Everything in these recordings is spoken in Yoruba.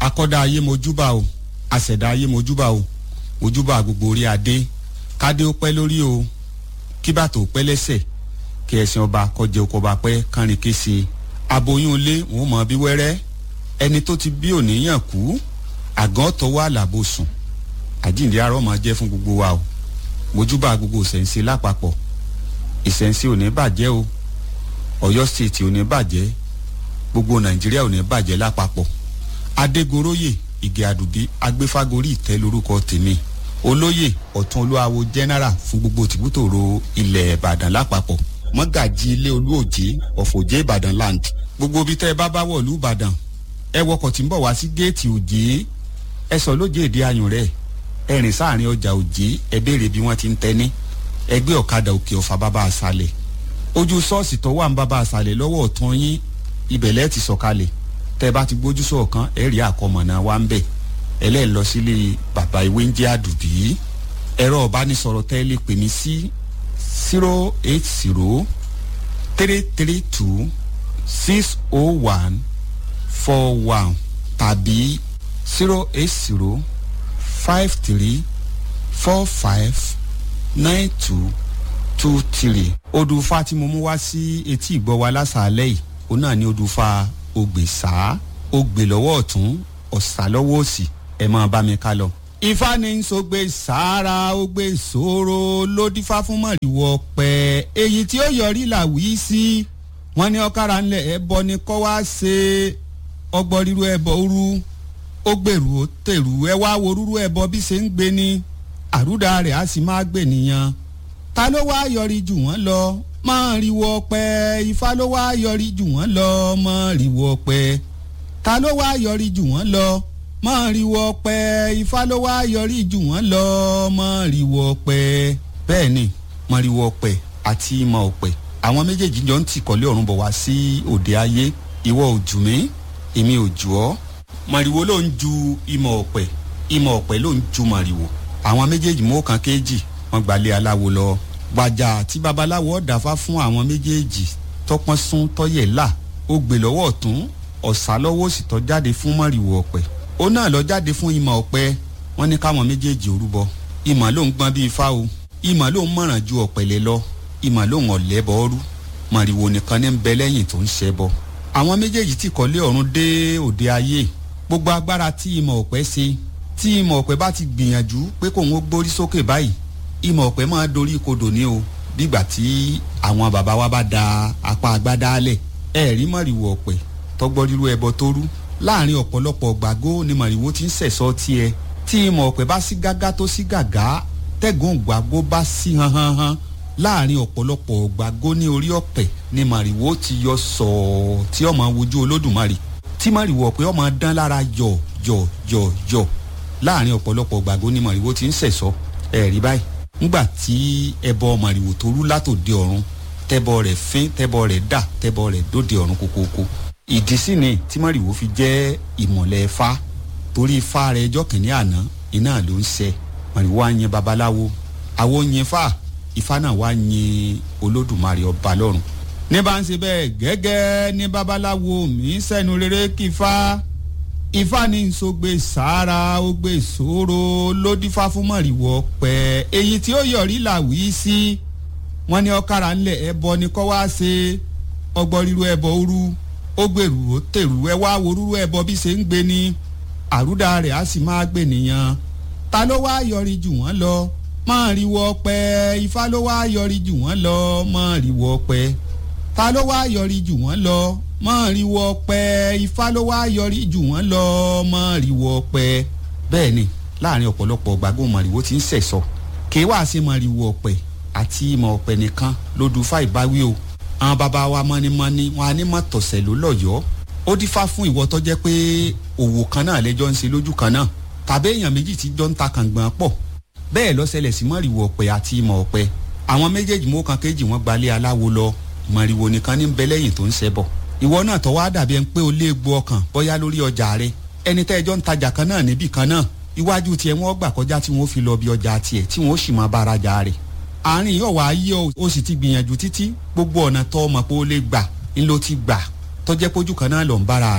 akọ́dá ayé mojúbà o àṣẹ̀dá ayé mojúbà o mojúbà gbogbo orí adé kádé ó pẹ́ lórí o kí bàtò pẹ́ lẹ́sẹ̀ kí ẹ̀sìn ọba kọjẹ oko ọba pẹ́ kánrin kése aboyún ilé wọn mọ bí wẹ́rẹ́ ẹni tó ti bí òníyàn kú àgàn tọwọ́ àlàbò sùn àjíǹde arọ́ máa jẹ́ fún gbogbo wa o mojúbà gbogbo ìṣẹ̀ǹṣe lápapọ̀ ìṣẹ̀ǹṣe ò ní bàjẹ́ o Ọ̀yọ́ state ò ní bàjẹ́ gbogbo Nàìjíríà ò ní bàjẹ́ lápapọ̀ Adégoróyè Ìgè Àdùbí agbéfágorí ìtẹ́ lórúkọ tèmi olóyè ọ̀tún olúwawo general fún gbogbo tìbútòrò ilẹ̀ Ìbàdàn lápapọ̀ mọ́gàjì ilé olúòjé ọ̀fọ̀jẹ́ Ìbàdàn land gbogbo ibi tẹ́ ẹ bá wọ̀lú Ìbàdàn ẹ wọkọ̀ tí ń bọ̀ wá sí géètì òjé ẹ sọ lójé èdè ayùn rẹ̀ ẹ rìn sáàrin ọjà òjé ẹ béèrè bí wọ́n ti ń tẹ́ni ẹ gbé ọ̀kadà òkè ọ̀fà bàbá àṣàlẹ̀ ojú ṣọ́ọ̀ṣì tó wà ń bàbá àṣàlẹ̀ lọ́wọ́ ọ̀tún yín ibẹ̀ lẹ́ẹ̀ ti sọ̀kalẹ̀ tẹ́ bá ti gbójú sọ̀kan ẹ rí àkọmọ̀nà wa ń bẹ̀ ẹlẹ́ẹ̀ lọ sílé bàbá ìwé ń jẹ́ Àdùbí ẹ̀rọ ìbánisọ̀rọ̀ tẹ́ lè pè mí sí 080-332-60141 tàbí 080-5345-9223. odùfà tí mo mú wá sí etí ìgbọ́ wa lásàálẹ̀ yìí òun náà ni odùfà Ògbèsà Ògbè lọ́wọ́ ọ̀tún Ọ̀sà lọ́wọ́ òsì ẹ máa bá mi ká lọ. Ifá ní ń sọgbẹ́ sára Ògbè ìṣòro ló dífá fún mọ̀rìwọ̀ ọ̀pẹ èyí tí ó yọrí là wí sí wọn ní ọ̀kára ńlẹ̀ ẹbọ ni kọ́ wá ṣe ọgbọ́n ríru ẹbọ rú ó gbèrú ó tèrú ẹ wá wo rúrú ẹbọ bí ṣe ń gbé ní àrúdà rẹ̀ á sì máa gbè nìyẹn ta ló wá yọrí jù wọ́n lọ mọ̀rìwọ̀ ọ̀pẹ Ifá ló wá yọrí jù wọ́n lọ mọ̀rìwọ̀ ọ̀pẹ ta ló wá yọrí jù wọ́n lọ mọ̀rìwọ̀ ọ̀pẹ Ifá ló wá yọrí jù wọ́n lọ mọ̀rìwọ̀ ọ̀pẹ. bẹ́ẹ̀ ni mọ̀rìwọ̀ ọ̀pẹ àti ìmọ̀ ọ̀pẹ àwọn méjèèjì jọ ń tìkọ́lé ọ̀run bọ̀ wá sí òde ayé ìwọ ò jù mí èmi ò jù ọ́ mọ̀rìwọ̀ ló ń ju ìmọ̀ ọ̀pẹ ló ń ju mọ̀rìwọ̀ àwọn méjèèjì mú kan kéjì wọ́n gbalẹ̀ aláwo lọ gbàjà tí babaláwo ọ̀dàfà fún àwọn méjèèjì tọpọ́n sún tọ́yẹ̀ là ó gbè lọ́wọ́ ọ̀tún Ọ̀sà lọ́wọ́ òsì tó jáde fún mọ̀rìwọ̀ ọ̀pẹ ó náà lọ jáde fún ìmọ̀ ọ̀pẹ wọ́n ní káwọn méjèèjì orúbọ ìmọ̀ ló ń gbọ́n bí Ifá o ìmọ̀ ló ń mọ̀ràn ju ọ̀pẹ̀lẹ̀ lọ ìmọ̀ ló ń ọ̀lẹ́bọ ọrú mọ̀rìwọ̀ nìkan ní ń bẹ lẹ́yìn tó ń ṣẹbọ àwọn méjèèjì tí kọ́lé ọ̀run dé òde ayé gbogbo agbára tí ìmọ̀ ọ̀pẹ ṣe tí ìmọ̀ ọ̀pẹ bá ti gbìyànjú pé kóun ó gbórí sókè báyìí ìmọ̀ ọ̀pẹ máa dorí kodò ní o bígbà tí àwọn bàbá wa bá da apá agbádá lẹ̀ ẹ̀ẹ́rí mọ̀rìwọ̀ ọ̀pẹ tọgbọ́ rírú ẹbọ tó rú láàrin ọ̀pọ̀lọpọ̀ gbàgó ni mọ̀rìwọ̀ ti ń sẹ̀sọ́ tiẹ̀ tí ìmọ̀ ọ̀pẹ bá sí gágá tó sí gàgá tẹ̀gùn gbàgó bá sí hanhanhan láàrin ọ̀pọ̀lọpọ̀ gbàgó ní orí ọ̀pẹ ni mọ̀rìwọ̀ ti yọ sọ̀ọ́ tí ọmọ wojú Olódùmarè tí mọ̀rìwọ̀ ọ̀pẹ ọmọ dán lára yọ̀ láàrin ọ̀pọ̀lọpọ̀ gbàgó ni mọ̀rìwọ̀ ti ń sẹ̀sọ́ ẹ̀rí báyìí ńgbà tí ẹbọ mọ̀rìwọ̀ tó rú látòde ọ̀run tẹ́bọ rẹ̀ fín tẹ́bọ rẹ̀ dà tẹ́bọ rẹ̀ dóde ọ̀run kókókó ìdí sì ni tí mọ̀rìwọ̀ fi jẹ́ ìmọ̀lẹ̀ Ifá torí Ifá rẹ̀ ẹjọ́ kìíní àná iná ló ń ṣe mọ̀rìwọ̀ á yin babaláwo àwo yin Ifá náà wá yin Olódùmarè ọba lọ́run ní bá ń ṣe bẹ́ẹ̀ gẹ́gẹ́ ní babaláwo mi sẹ́nu rere kí Ifá ní ń sọgbẹ́ sára Ògbè ìṣòro ló dífá fún mọ̀rìwọ̀ ọ̀pẹ èyí tí ó yọrí là wí sí wọ́n ní ọ̀kára ńlẹ̀ ẹbọ ni kọ́ wá ṣe ọgbọ́n ríru ẹbọ rú ó gbèrú ó tèrú ẹ wá wo rúrú ẹbọ bí ṣe ń gbé ní àrúdà rẹ̀ á sì máa gbé nìyẹn ta ló wá yọrí jù wọ́n lọ mọ̀rìwọ̀ ọ̀pẹ Ifá ló wá yọrí jù wọ́n lọ mọ̀rìwọ̀ ọ̀pẹ ta ló wá yọrí jù wọ́n lọ mọ̀rìwọ̀ ọ̀pẹ Ifá ló wá yọrí jù wọ́n lọ mọ̀rìwọ̀ ọ̀pẹ. bẹ́ẹ̀ ni láàrin ọ̀pọ̀lọpọ̀ gbàgbọ́ mọ̀rìwọ̀ ti ń sẹ̀sọ kì í wá sí mọ̀rìwọ̀ ọ̀pẹ àti ìmọ̀ ọ̀pẹ nìkan ló dùfá ìbáwí o àwọn bàbá wa mọ́nímọ́ní wọn á ní mọ̀ tọ̀sẹ̀ ló lọ́yọ̀ọ́ ó dífá fún ìwọ tó jẹ́ pé òwò kan náà lẹ́jọ́ ń ṣe lójú kan náà tàbí èèyàn méjì tí jọ ń ta kàngbọ̀n pọ̀ bẹ́ẹ̀ ló ṣẹlẹ̀ sí mọ̀rìwọ̀ ọ̀pẹ àti ìmọ̀ ọ̀pẹ àwọn méjèèjì mú kan kéjì wọn gbalẹ̀ aláwo lọ mọ̀rìwọ̀ nìkan ní ń bẹ lẹ́yìn tó ń ṣẹbọ ìwọ náà tó wá dàbí ẹni pé o lé egbò ọkàn bóyá lórí ọjà rẹ ẹni tẹ́ ẹjọ́ ń tajà kan náà níbì kan náà iwájú tiẹ̀ wọ́n gbà kọjá tí wọ́n fi lọ bí ọjà tiẹ̀ tí wọ́n sì máa bá arajà rẹ̀ àárín yóò wá yí o sì ti gbìyànjú títí gbogbo ọ̀nà tó mọ̀ pé ó lè gbà ń lo ti gbà tó jẹ́ pójú kan náà lọ ń bára rẹ̀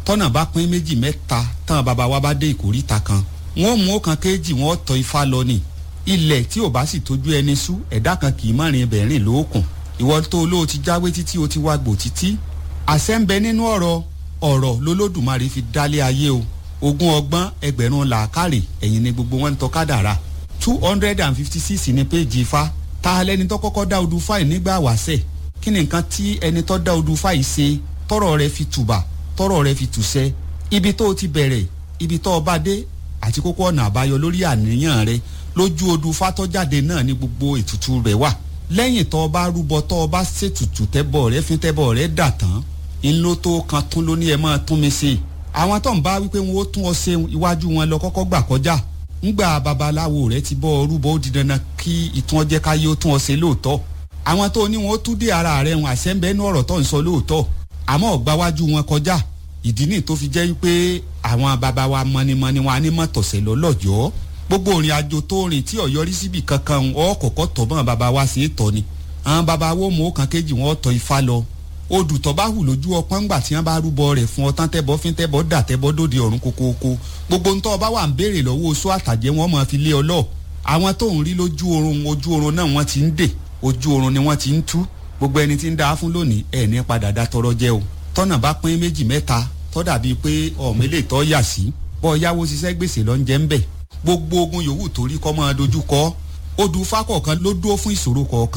tọ́nà bá pín méjì mẹ́ta tán bàbá wa bá dé ìkóríta kan wọ́n mú ọ̀kan kéjì wọ́n tọ́ ifá lọ ni ilẹ̀ tí ò bá sì tójú ẹni sú ẹ̀dá kan kì í má rin ibẹ̀ rìn lóòkùn ìwọ tó olóò ti jáwé títí o ti wá gbò títí àṣẹ ń bẹ nínú ọ̀rọ̀ lolódùmarè fi dálé ayé o ogún ọgbọ́n ẹgbẹ̀rún làákàrè ẹ̀yìn ni gbogbo wọn ń tọ́ kádàrá 256 ní péjì ifá ta lẹni tó kọ́kọ́ dá odù fáì nígbà wáṣẹ̀ kí ni nǹkan tí ẹni tó dá odù fáì ṣe tọ́rọ̀ rẹ̀ fi tùbà tọ́rọ̀ rẹ̀ fi tùṣẹ́ ibi tó ti bẹ̀rẹ̀ ibi tó bá dé àti kókó ọ̀nà àbáyọ lórí àníyàn rẹ̀ lójú odù fátọ́jáde náà ní gbogbo ètùtù rẹ̀ wà lẹ́yìn tó bá rúbọ tó bá ṣètùtù tẹ́bọ̀ rẹ̀ fi tẹ́bọ̀ rẹ̀ dà tán ńlọ tó kan tún ló ní ẹ máa tún mi ṣe àwọn tó ń bá wípé wọn ó tún ọ ṣe iwájú wọn lọ kọ́kọ́ gbà kọjá ńgbà babaláwo rẹ̀ ti bọ́ rúbọ ó di dandan kí ìtún ọjẹ́ káyé ó tún ọ ṣe lóòótọ́ àwọn tó ní wọn ó tún dé ara rẹ̀ wọn àṣẹ ń bẹ ní ọ̀rọ̀ tó ń sọ lóòótọ́ àmọ́ ọ̀gbà wájú wọn kọjá ìdí nìyí tó fi jẹ́ wípé àwọn baba wa mọ̀nìmọ̀nì wọn á ní mọ̀tọ̀sẹ̀ lọ́lọ́jọ́ gbogbo òrìn àjò tó rìn tí ọ̀yọ́rí síbi kankan ọ̀kọ̀ọ̀kọ̀ tọ̀ bọ́n baba wa ṣe é tọ́ ni àwọn baba wo mú ọ̀kan kejì wọn tọ́ ifá lọ odù tó bá hù lójú ọpọ́n ńgbà tí wọ́n bá rúbọ rẹ̀ fún ọtán tẹ́bọ́ fi tẹ́bọ́ dà tẹ́bọ́ dòde ọ̀run kókóókó gbogbo ntọ́ ọba wà ń béèrè lọ́wọ́ oṣù àtàjẹ́ wọn máa fi lé ọ lọ àwọn tó ń rí lójú oorun náà wọ́n ti ń dè ojú oorun ni wọ́n ti ń tú gbogbo ẹni tí ń dá fún lónìí ẹ̀ ní padà dá tọrọ jẹ́ o tọ́nà bá pín méjì mẹ́ta tọ́ dàbí pé ọ̀mọ ilé ìtọ́ yà sí bọ́ yáwó ṣiṣẹ́ gbèsè lọ ń jẹ́ ń bẹ̀ gbogbo ogun yòówù torí kọ́ máa dojú kọ odù fákọ̀ọ̀kan ló dúró fún ìṣòro kọ̀ọ̀kan